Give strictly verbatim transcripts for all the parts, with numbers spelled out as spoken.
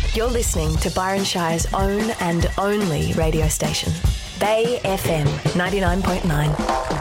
You're listening to Byron Shire's own and only radio station, Bay F M ninety-nine point nine.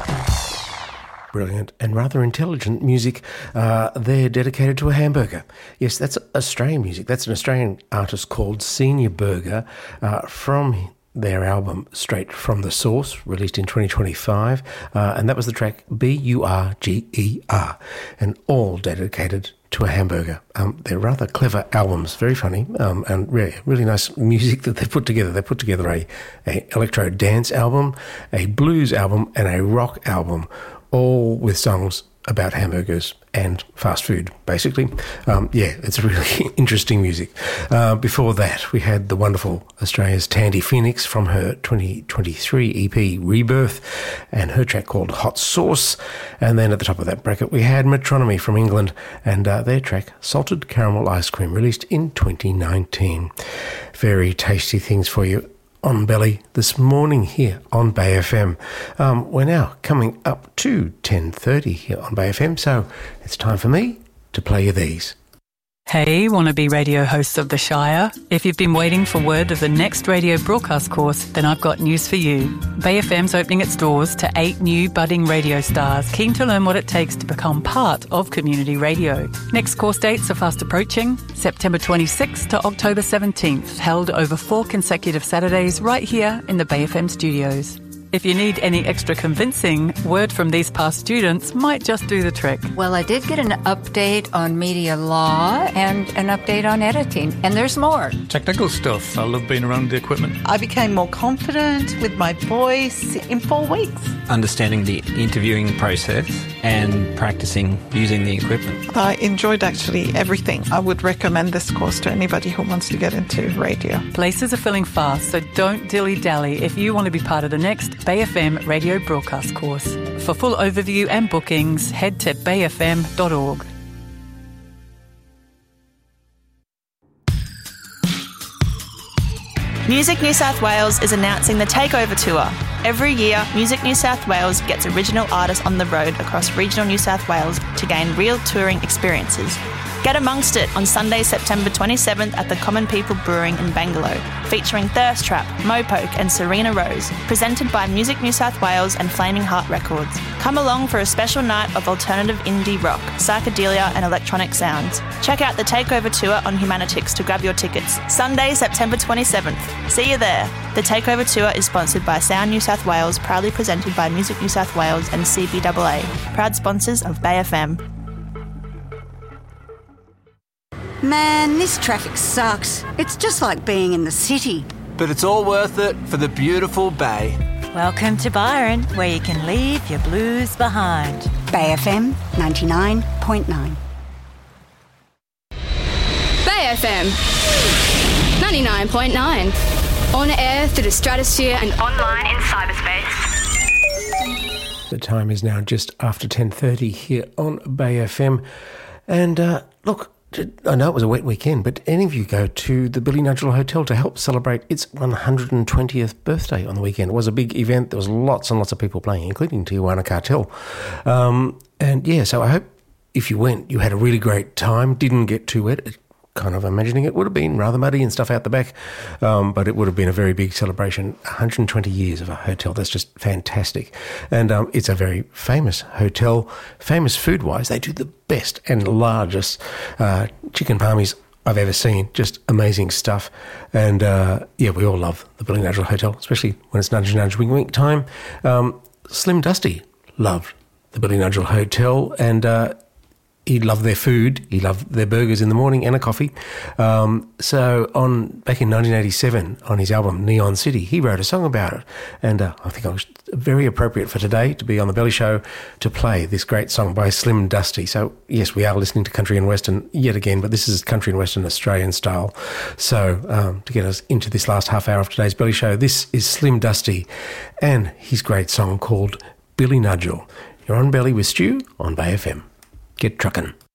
Brilliant and rather intelligent music. Uh, they're dedicated to a hamburger. Yes, that's Australian music. That's an Australian artist called Senior Burger uh, from their album Straight From The Source, released in twenty twenty-five. Uh, and that was the track B U R G E R, and all dedicated to a hamburger. Um, they're rather clever albums, very funny, um, and really, really nice music that they put together. They put together a, a electro dance album, a blues album, and a rock album, all with songs about hamburgers and fast food, basically. Um, yeah, it's really interesting music. Uh, before that, we had the wonderful Australia's Tandy Phoenix from her twenty twenty-three E P Rebirth and her track called Hot Sauce. And then at the top of that bracket, we had Metronomy from England and uh, their track Salted Caramel Ice Cream, released in twenty nineteen. Very tasty things for you on Belly this morning here on Bay F M. Um, we're now coming up to ten thirty here on Bay F M, so it's time for me to play you these. Hey, wannabe radio hosts of the Shire. If you've been waiting for word of the next radio broadcast course, then I've got news for you. Bay F M's opening its doors to eight new budding radio stars keen to learn what it takes to become part of community radio. Next course dates are fast approaching, September twenty-sixth to October seventeenth, held over four consecutive Saturdays right here in the Bay F M studios. If you need any extra convincing, word from these past students might just do the trick. Well, I did get an update on media law and an update on editing, and there's more. Technical stuff. I love being around the equipment. I became more confident with my voice in four weeks. Understanding the interviewing process and practicing using the equipment. I enjoyed actually everything. I would recommend this course to anybody who wants to get into radio. Places are filling fast, so don't dilly-dally if you want to be part of the next Bay F M radio broadcast course. For full overview and bookings, head to bay f m dot org. Music New South Wales is announcing the Takeover Tour. Every year, Music New South Wales gets original artists on the road across regional New South Wales to gain real touring experiences. Get amongst it on Sunday, September twenty-seventh at the Common People Brewing in Bangalow, featuring Thirst Trap, Mopoke and Serena Rose, presented by Music New South Wales and Flaming Heart Records. Come along for a special night of alternative indie rock, psychedelia and electronic sounds. Check out the Takeover Tour on Humanitix to grab your tickets. Sunday, September twenty-seventh. See you there. The Takeover Tour is sponsored by Sound New South Wales, proudly presented by Music New South Wales and C B A A, proud sponsors of Bay F M. Man, this traffic sucks. It's just like being in the city. But it's all worth it for the beautiful Bay. Welcome to Byron, where you can leave your blues behind. Bay F M ninety-nine point nine. Bay F M ninety-nine point nine. On air through the stratosphere and online in cyberspace. The time is now just after ten thirty here on Bay F M. And uh, look, I know it was a wet weekend, but any of you go to the Billy Nudgell Hotel to help celebrate its one hundred twentieth birthday on the weekend. It was a big event. There was lots and lots of people playing, including Tijuana Cartel. Um, and yeah, so I hope if you went, you had a really great time, didn't get too wet. It, kind of imagining it would have been rather muddy and stuff out the back, um, but it would have been a very big celebration. one hundred twenty years of a hotel. That's just fantastic. And um, it's a very famous hotel, famous food-wise. They do the best and largest uh, chicken palmies I've ever seen. Just amazing stuff. And uh, yeah, we all love the Billy Nudgell Hotel, especially when it's nudge, nudge, wink, wink time. Um, Slim Dusty loved the Billy Nudgell Hotel, and uh, he loved their food. He loved their burgers in the morning and a coffee. Um, so on back in nineteen eighty-seven, on his album Neon City, he wrote a song about it. And uh, I think it was very appropriate for today to be on the Belly Show to play this great song by Slim Dusty. So yes, we are listening to country and western yet again, but this is country and western Australian style. So um, to get us into this last half hour of today's Belly Show, this is Slim Dusty and his great song called Billy Nudgell. You're on Belly with Stu on Bay F M. Get truckin'.